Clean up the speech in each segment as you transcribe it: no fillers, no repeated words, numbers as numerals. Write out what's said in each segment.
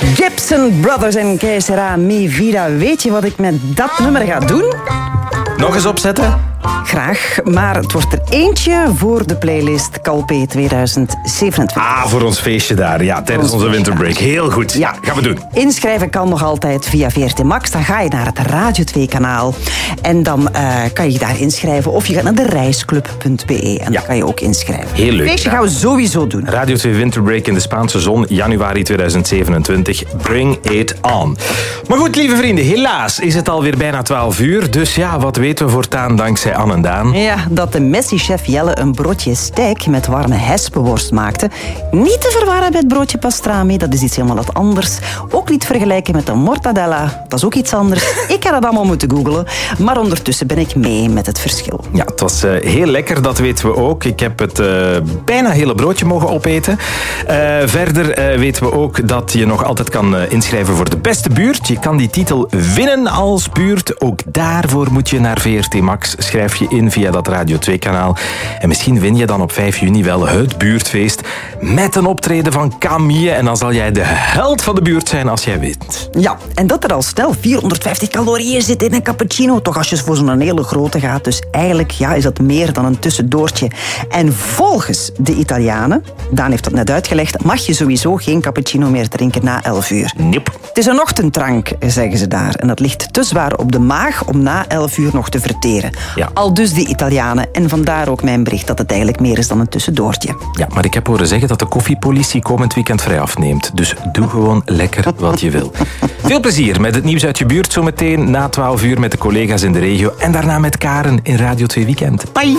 Gibson Brothers en Que Sera Mi Vida. Weet je wat ik met dat nummer ga doen? Nog eens opzetten? Graag, maar het wordt er eentje voor de playlist Calpe 2027. Voor ons feestje daar. Ja, tijdens onze winterbreak. Heel goed. Ja, gaan we doen. Inschrijven kan nog altijd via VRT Max. Dan ga je naar het Radio 2-kanaal. En dan kan je je daar inschrijven. Of je gaat naar de reisclub.be. En dan kan je ook inschrijven. Heel leuk. Het feestje gaan we sowieso doen. Radio 2 Winterbreak in de Spaanse zon, januari 2027. Bring it on. Maar goed, lieve vrienden, helaas is het alweer bijna 12 uur. Dus ja, wat weten we voortaan dankzij Anne en Daan? Ja, dat de Messi-chef Jelle een broodje steak met warme hespenworst maakte. Niet te verwarren met broodje pastrami, dat is iets helemaal wat anders. Ook niet vergelijken met de mortadella, dat is ook iets anders. Ik had het allemaal moeten googlen, maar ondertussen ben ik mee met het verschil. Ja, het was heel lekker, dat weten we ook. Ik heb het bijna hele broodje mogen opeten. Verder weten we ook dat je nog altijd kan inschrijven voor de beste buurt. Je kan die titel winnen als buurt. Ook daarvoor moet je naar VRT Max. Schrijf je in via dat Radio 2-kanaal. En misschien win je dan op 5 juni wel het buurtfeest met een optreden van Camille. En dan zal jij de held van de buurt zijn als jij wint. Ja, en dat er al snel 450 calorieën zitten in een cappuccino. Toch als je voor zo'n hele grote gaat. Dus eigenlijk is dat meer dan een tussendoortje. En volgens de Italianen, Daan heeft dat net uitgelegd, mag je sowieso geen cappuccino meer drinken na 11 uur. Nope. Het is een ochtenddrank, zeggen ze daar. En dat ligt te zwaar op de maag om na 11 uur nog te verteren. Ja. Al dus de Italianen. En vandaar ook mijn bericht dat het eigenlijk meer is dan een tussendoortje. Ja, maar ik heb horen zeggen dat de koffiepolitie komend weekend vrij afneemt. Dus doe gewoon lekker wat je wil. Veel plezier met het nieuws uit je buurt zometeen na 12 uur met de collega's in de regio. En daarna met Karen in Radio 2 Weekend. Bye!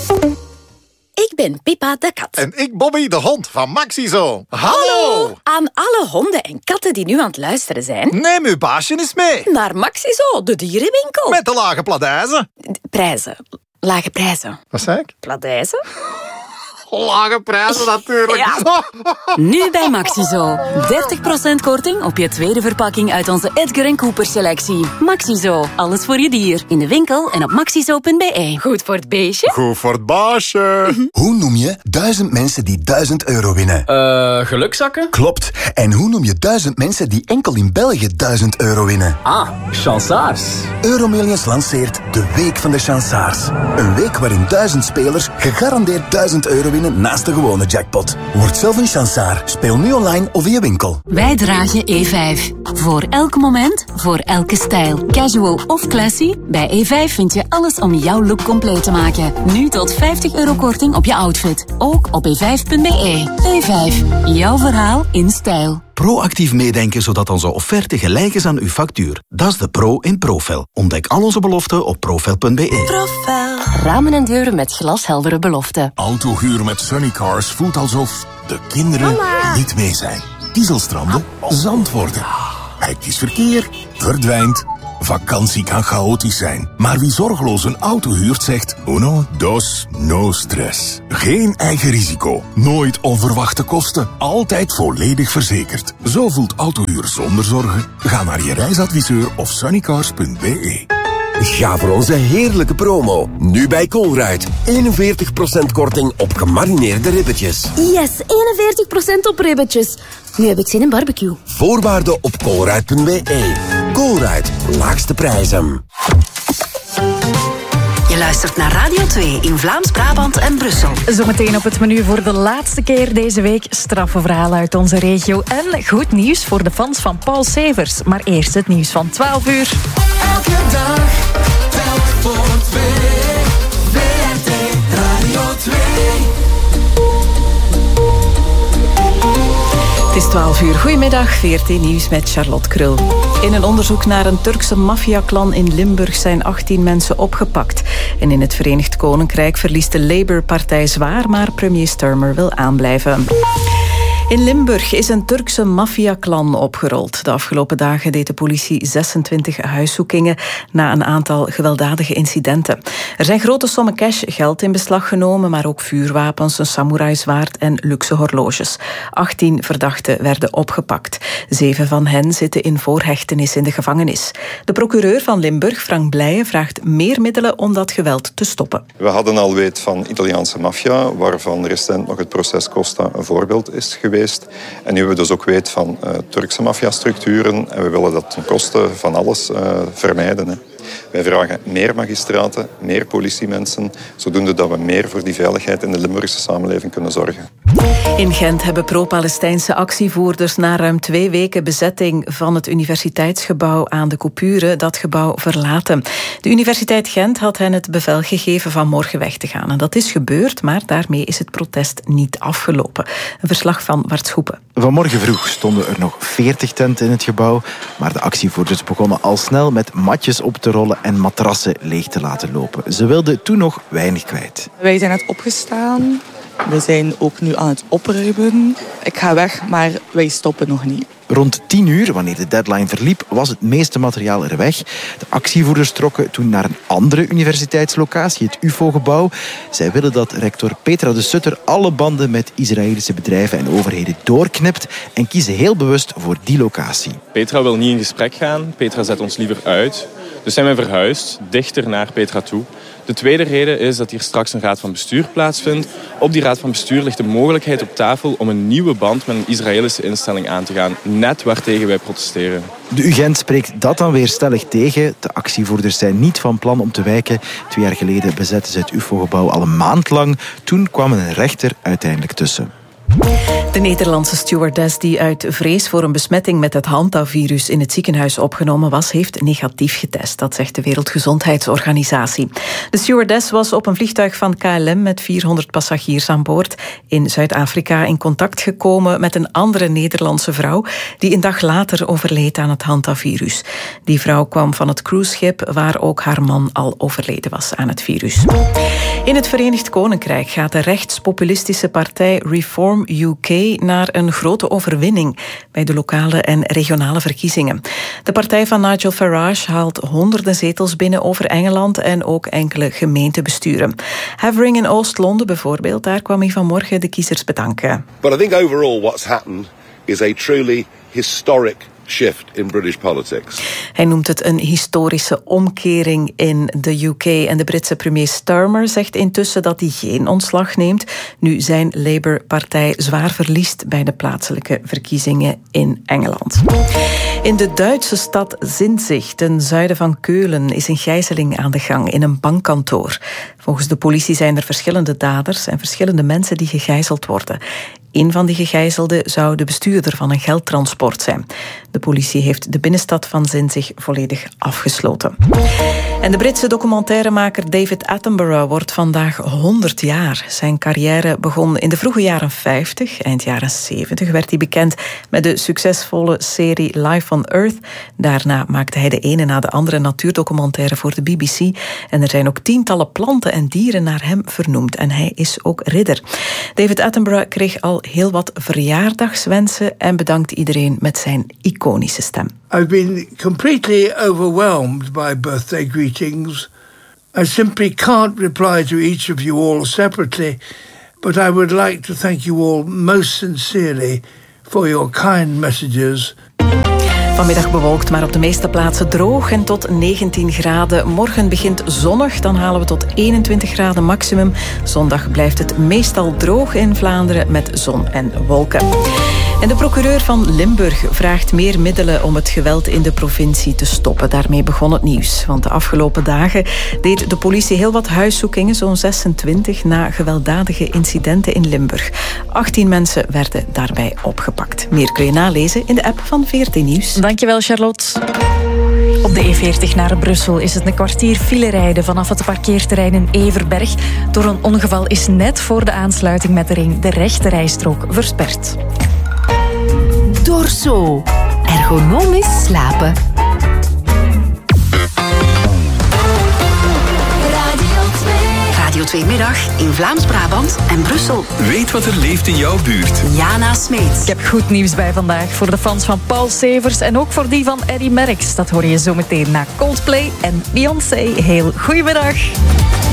Ik ben Pippa de kat. En ik Bobby de hond van Maxizo. Hallo! Aan alle honden en katten die nu aan het luisteren zijn. Neem uw baasje eens mee. Naar Maxizo, de dierenwinkel. Met de lage pladijzen. Prijzen. Lage prijzen. Wat zei ik? Pladijzen? Lage prijzen natuurlijk. Ja. Nu bij Maxizo. 30% korting op je tweede verpakking uit onze Edgar & Cooper selectie. Maxizo. Alles voor je dier. In de winkel en op maxizo.be. Goed voor het beestje. Goed voor het baasje. Hoe noem je 1000 mensen die €1000 winnen? Gelukzakken? Klopt. En hoe noem je 1000 mensen die enkel in België €1000 winnen? Chansaars. Euromillions lanceert de Week van de Chansaars. Een week waarin 1000 spelers gegarandeerd €1000 winnen naast de gewone jackpot. Word zelf een chansaar. Speel nu online of in je winkel. Wij dragen E5. Voor elk moment, voor elke stijl. Casual of classy, bij E5 vind je alles om jouw look compleet te maken. Nu tot €50 korting op je outfit. Ook op e5.be. E5, jouw verhaal in stijl. Proactief meedenken zodat onze offerte gelijk is aan uw factuur. Dat is de pro in Profel. Ontdek al onze beloften op profel.be. Profel. Ramen en deuren met glasheldere beloften. Autohuur met Sunnycars voelt alsof de kinderen niet mee zijn. Dieselstranden, zand worden. Hectisch verkeer, verdwijnt. Vakantie kan chaotisch zijn. Maar wie zorgeloos een auto huurt zegt... Uno, dos, no stress. Geen eigen risico. Nooit onverwachte kosten. Altijd volledig verzekerd. Zo voelt autohuur zonder zorgen. Ga naar je reisadviseur of sunnycars.be. Ga voor onze heerlijke promo. Nu bij Colruyt. 41% korting op gemarineerde ribbetjes. Yes, 41% op ribbetjes. Nu heb ik zin in barbecue. Voorwaarden op colruyt.be. Colruyt, laagste prijzen. Je luistert naar Radio 2 in Vlaams-Brabant en Brussel. Zometeen op het menu voor de laatste keer deze week straffe verhalen uit onze regio en goed nieuws voor de fans van Paul Severs. Maar eerst het nieuws van 12 uur. Elke dag, telk voor 2. VRT Radio 2. Het is 12 uur. Goedemiddag, VRT Nieuws met Charlotte Krul. In een onderzoek naar een Turkse maffiaklan in Limburg zijn 18 mensen opgepakt. En in het Verenigd Koninkrijk verliest de Labour-partij zwaar, maar premier Starmer wil aanblijven. In Limburg is een Turkse maffiaklan opgerold. De afgelopen dagen deed de politie 26 huiszoekingen na een aantal gewelddadige incidenten. Er zijn grote sommen cash, geld in beslag genomen, maar ook vuurwapens, een samurai-zwaard en luxe horloges. 18 verdachten werden opgepakt. 7 van hen zitten in voorhechtenis in de gevangenis. De procureur van Limburg, Frank Blijen, vraagt meer middelen om dat geweld te stoppen. We hadden al weet van Italiaanse maffia, waarvan recent nog het proces Costa een voorbeeld is geweest. geweest. En nu we dus ook weten van Turkse maffiastructuren en we willen dat ten koste van alles vermijden. Hè. Wij vragen meer magistraten, meer politiemensen, zodoende dat we meer voor die veiligheid in de Limburgse samenleving kunnen zorgen. In Gent hebben pro-Palestijnse actievoerders na ruim 2 weken bezetting van het universiteitsgebouw aan de Coupure dat gebouw verlaten. De Universiteit Gent had hen het bevel gegeven van morgen weg te gaan. En dat is gebeurd, maar daarmee is het protest niet afgelopen. Een verslag van Bart Schoepen. Vanmorgen vroeg stonden er nog 40 tenten in het gebouw, maar de actievoerders begonnen al snel met matjes op te rollen en matrassen leeg te laten lopen. Ze wilden toen nog weinig kwijt. Wij zijn net opgestaan. We zijn ook nu aan het opruimen. Ik ga weg, maar wij stoppen nog niet. Rond 10 uur, wanneer de deadline verliep, was het meeste materiaal er weg. De actievoerders trokken toen naar een andere universiteitslocatie, het UFO-gebouw. Zij willen dat rector Petra de Sutter alle banden met Israëlische bedrijven en overheden doorknipt en kiezen heel bewust voor die locatie. Petra wil niet in gesprek gaan. Petra zet ons liever uit. Dus zijn wij verhuisd, dichter naar Petra toe. De tweede reden is dat hier straks een raad van bestuur plaatsvindt. Op die raad van bestuur ligt de mogelijkheid op tafel om een nieuwe band met een Israëlische instelling aan te gaan. Net waartegen wij protesteren. De UGent spreekt dat dan weer stellig tegen. De actievoerders zijn niet van plan om te wijken. 2 jaar geleden bezetten ze het UFO-gebouw al een maand lang. Toen kwam een rechter uiteindelijk tussen. De Nederlandse stewardess die uit vrees voor een besmetting met het Hanta-virus in het ziekenhuis opgenomen was, heeft negatief getest. Dat zegt de Wereldgezondheidsorganisatie. De stewardess was op een vliegtuig van KLM met 400 passagiers aan boord in Zuid-Afrika in contact gekomen met een andere Nederlandse vrouw die een dag later overleed aan het Hanta-virus. Die vrouw kwam van het cruiseschip waar ook haar man al overleden was aan het virus. In het Verenigd Koninkrijk gaat de rechtspopulistische partij Reform UK naar een grote overwinning bij de lokale en regionale verkiezingen. De partij van Nigel Farage haalt honderden zetels binnen over Engeland en ook enkele gemeentebesturen. Havering in Oost-Londen bijvoorbeeld, daar kwam hij vanmorgen de kiezers bedanken. But I think overall what's happened is a truly historic shift in British politics. Hij noemt het een historische omkering in de UK. En de Britse premier Starmer zegt intussen dat hij geen ontslag neemt, nu zijn Labour-partij zwaar verliest bij de plaatselijke verkiezingen in Engeland. In de Duitse stad Sinzig, ten zuiden van Keulen, is een gijzeling aan de gang in een bankkantoor. Volgens de politie zijn er verschillende daders en verschillende mensen die gegijzeld worden. Een van die gegijzelden zou de bestuurder van een geldtransport zijn. De politie heeft de binnenstad van Sinzig volledig afgesloten. En de Britse documentairemaker David Attenborough wordt vandaag 100 jaar. Zijn carrière begon in de vroege jaren 50. Eind jaren 70 werd hij bekend met de succesvolle serie Life on Earth. Daarna maakte hij de ene na de andere natuurdocumentaire voor de BBC. En er zijn ook tientallen planten en dieren naar hem vernoemd. En hij is ook ridder. David Attenborough kreeg al heel wat verjaardagswensen en bedankt iedereen met zijn iconische stem. I've been completely overwhelmed by birthday greetings. I simply can't reply to each of you all separately, but I would like to thank you all most sincerely for your kind messages. Vanmiddag bewolkt, maar op de meeste plaatsen droog en tot 19 graden. Morgen begint zonnig, dan halen we tot 21 graden maximum. Zondag blijft het meestal droog in Vlaanderen met zon en wolken. En de procureur van Limburg vraagt meer middelen om het geweld in de provincie te stoppen. Daarmee begon het nieuws. Want de afgelopen dagen deed de politie heel wat huiszoekingen, zo'n 26, na gewelddadige incidenten in Limburg. 18 mensen werden daarbij opgepakt. Meer kun je nalezen in de app van VRT Nieuws. Dankjewel, Charlotte. Op de E40 naar Brussel is het een kwartier file rijden vanaf het parkeerterrein in Everberg. Door een ongeval is net voor de aansluiting met de ring de rechte rijstrook versperd. Dorso. Ergonomisch slapen. Radio 2 Middag in Vlaams-Brabant en Brussel. Weet wat er leeft in jouw buurt. Jana Smeets. Ik heb goed nieuws bij vandaag voor de fans van Paul Severs en ook voor die van Eddy Merckx. Dat hoor je zo meteen na Coldplay en Beyoncé. Heel goedemiddag.